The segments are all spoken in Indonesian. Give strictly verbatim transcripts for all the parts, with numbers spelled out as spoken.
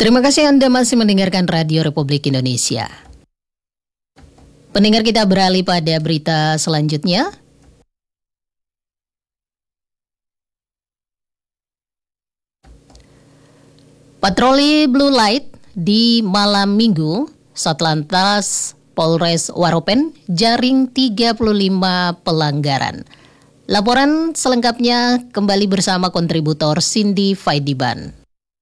Terima kasih Anda masih mendengarkan Radio Republik Indonesia. Pendengar, kita beralih pada berita selanjutnya. Patroli Blue Light di malam minggu, Satlantas Polres Waropen jaring tiga puluh lima pelanggaran. Laporan selengkapnya kembali bersama kontributor Cindy Faidiban.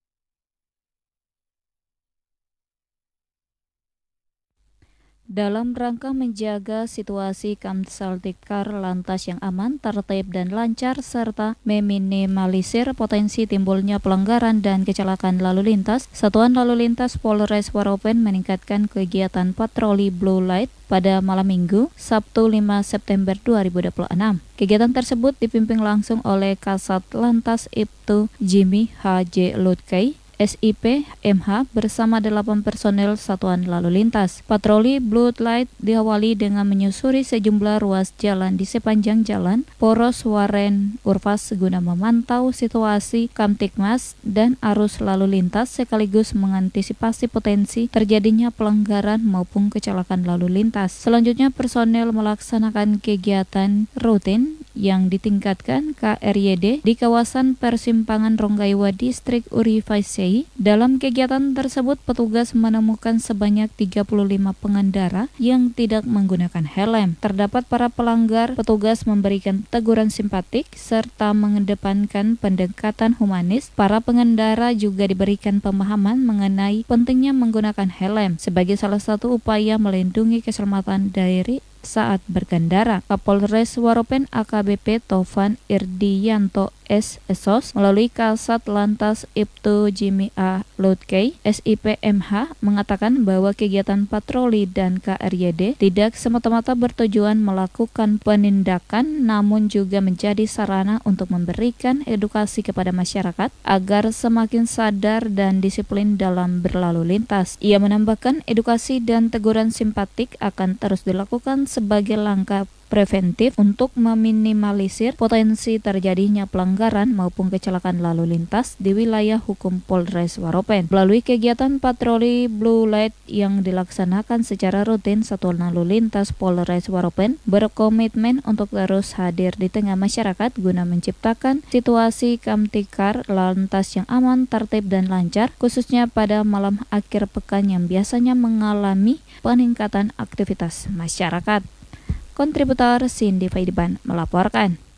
Dalam rangka menjaga situasi Kamsaltikar lantas yang aman, tertib dan lancar, serta meminimalisir potensi timbulnya pelanggaran dan kecelakaan lalu lintas, Satuan Lalu Lintas Polres Waropen meningkatkan kegiatan patroli Blue Light pada malam minggu, Sabtu lima September dua ribu dua puluh enam. Kegiatan tersebut dipimpin langsung oleh Kasat Lantas Ibtu Jimmy H J Lutkay, S I P M H bersama delapan personel Satuan Lalu Lintas. Patroli Blue Light diawali dengan menyusuri sejumlah ruas jalan di sepanjang jalan Poros Waren Urvas guna memantau situasi Kamtikmas dan arus lalu lintas sekaligus mengantisipasi potensi terjadinya pelanggaran maupun kecelakaan lalu lintas. Selanjutnya personel melaksanakan kegiatan rutin yang ditingkatkan K R Y D di kawasan persimpangan Ronggaiwa Distrik Urifaisei. Dalam kegiatan tersebut, petugas menemukan sebanyak tiga puluh lima pengendara yang tidak menggunakan helm. Terdapat para pelanggar, petugas memberikan teguran simpatik serta mengedepankan pendekatan humanis. Para pengendara juga diberikan pemahaman mengenai pentingnya menggunakan helm sebagai salah satu upaya melindungi keselamatan diri saat berkendara. Kapolres Waropen A K B P Tovan Irdiyanto S. Esos melalui Kasat Lantas Ibtu Jimmy A. Lutkay S I P M H mengatakan bahwa kegiatan patroli dan K R Y D tidak semata-mata bertujuan melakukan penindakan, namun juga menjadi sarana untuk memberikan edukasi kepada masyarakat agar semakin sadar dan disiplin dalam berlalu lintas. Ia menambahkan edukasi dan teguran simpatik akan terus dilakukan sebagai langkah preventif untuk meminimalisir potensi terjadinya pelanggaran maupun kecelakaan lalu lintas di wilayah hukum Polres Waropen. Melalui kegiatan patroli Blue Light yang dilaksanakan secara rutin, Satuan Lalu Lintas Polres Waropen berkomitmen untuk terus hadir di tengah masyarakat guna menciptakan situasi Kamtikar lantas yang aman, tertib dan lancar, khususnya pada malam akhir pekan yang biasanya mengalami peningkatan aktivitas masyarakat. Kontributor Cindy Faidiban melaporkan.